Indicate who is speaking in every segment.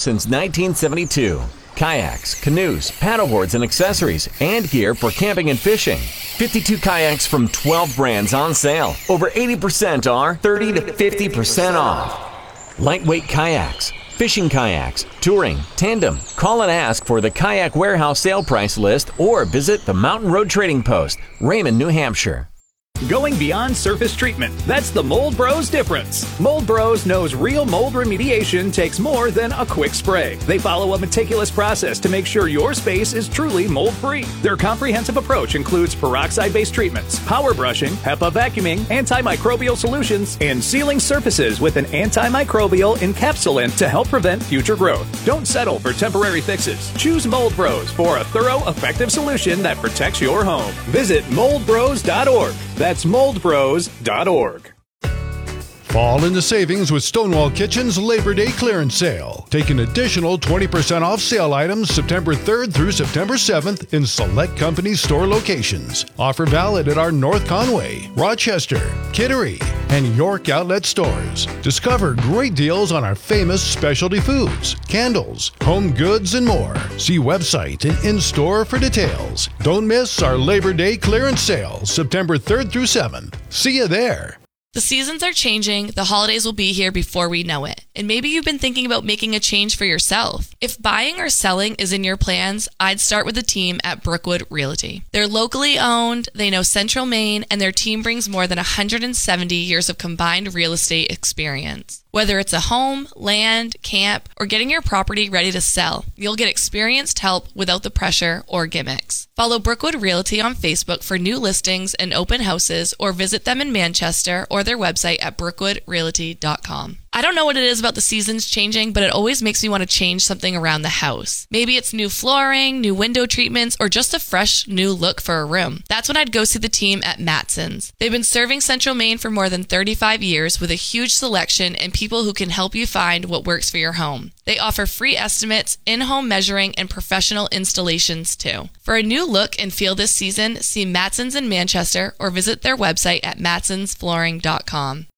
Speaker 1: since 1972. Kayaks, canoes, paddleboards, and accessories, and gear for camping and fishing. 52 kayaks from 12 brands on sale. Over 80% are 30 to 50% off. Lightweight kayaks, fishing kayaks, touring, tandem. Call and ask for the Kayak Warehouse sale price list or visit the Mountain Road Trading Post, Raymond, New Hampshire.
Speaker 2: Going beyond surface treatment. That's the Mold Bros difference. Mold Bros knows real mold remediation takes more than a quick spray. They follow a meticulous process to make sure your space is truly mold-free. Their comprehensive approach includes peroxide-based treatments, power brushing, HEPA vacuuming, antimicrobial solutions, and sealing surfaces with an antimicrobial encapsulant to help prevent future growth. Don't settle for temporary fixes. Choose Mold Bros for a thorough, effective solution that protects your home. Visit moldbros.org. That's moldbros.org.
Speaker 3: Fall into savings with Stonewall Kitchen's Labor Day clearance sale. Take an additional 20% off sale items September 3rd through September 7th in select company store locations. Offer valid at our North Conway, Rochester, Kittery, and York outlet stores. Discover great deals on our famous specialty foods, candles, home goods, and more. See website and in-store for details. Don't miss our Labor Day clearance sale September 3rd through 7th. See you there.
Speaker 4: The seasons are changing, the holidays will be here before we know it, and maybe you've been thinking about making a change for yourself. If buying or selling is in your plans, I'd start with the team at Brookwood Realty. They're locally owned, they know Central Maine, and their team brings more than 170 years of combined real estate experience. Whether it's a home, land, camp, or getting your property ready to sell, you'll get experienced help without the pressure or gimmicks. Follow Brookwood Realty on Facebook for new listings and open houses, or visit them in Manchester or their website at brookwoodrealty.com. I don't know what it is about the seasons changing, but it always makes me want to change something around the house. Maybe it's new flooring, new window treatments, or just a fresh new look for a room. That's when I'd go see the team at Matson's. They've been serving Central Maine for more than 35 years with a huge selection and people who can help you find what works for your home. They offer free estimates, in-home measuring, and professional installations too. For a new look and feel this season, see Matson's in Manchester or visit their website at matsonsflooring.com.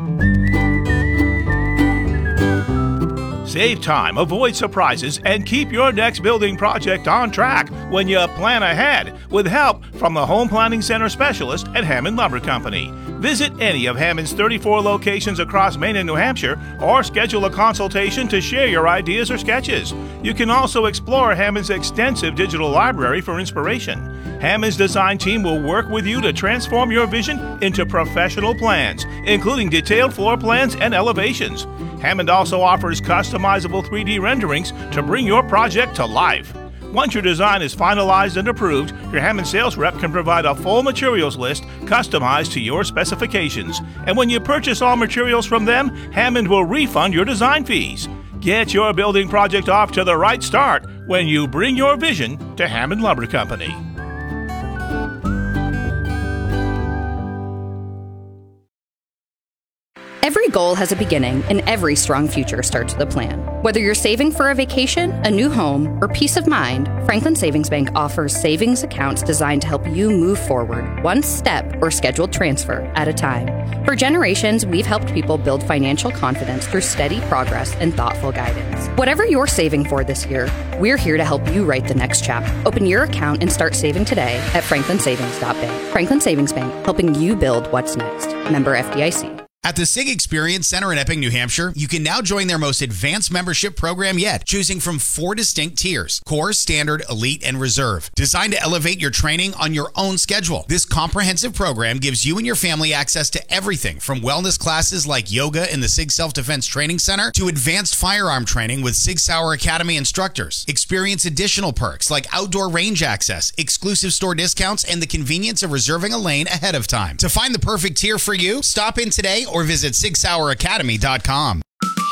Speaker 5: Save time, avoid surprises, and keep your next building project on track when you plan ahead with help from the Home Planning Center specialist at Hammond Lumber Company. Visit any of Hammond's 34 locations across Maine and New Hampshire or schedule a consultation to share your ideas or sketches. You can also explore Hammond's extensive digital library for inspiration. Hammond's design team will work with you to transform your vision into professional plans, including detailed floor plans and elevations. Hammond also offers customizable 3D renderings to bring your project to life. Once your design is finalized and approved, your Hammond sales rep can provide a full materials list customized to your specifications. And when you purchase all materials from them, Hammond will refund your design fees. Get your building project off to the right start when you bring your vision to Hammond Lumber Company.
Speaker 6: Every goal has a beginning, and every strong future starts with a plan. Whether you're saving for a vacation, a new home, or peace of mind, Franklin Savings Bank offers savings accounts designed to help you move forward, one step or scheduled transfer at a time. For generations, we've helped people build financial confidence through steady progress and thoughtful guidance. Whatever you're saving for this year, we're here to help you write the next chapter. Open your account and start saving today at franklinsavings.bank. Franklin Savings Bank, helping you build what's next. Member FDIC.
Speaker 7: At the SIG Experience Center in Epping, New Hampshire, you can now join their most advanced membership program yet, choosing from 4 distinct tiers: Core, Standard, Elite, and Reserve. Designed to elevate your training on your own schedule, this comprehensive program gives you and your family access to everything from wellness classes like yoga in the SIG Self-Defense Training Center to advanced firearm training with SIG Sauer Academy instructors. Experience additional perks like outdoor range access, exclusive store discounts, and the convenience of reserving a lane ahead of time. To find the perfect tier for you, stop in today or visit SigSauerAcademy.com.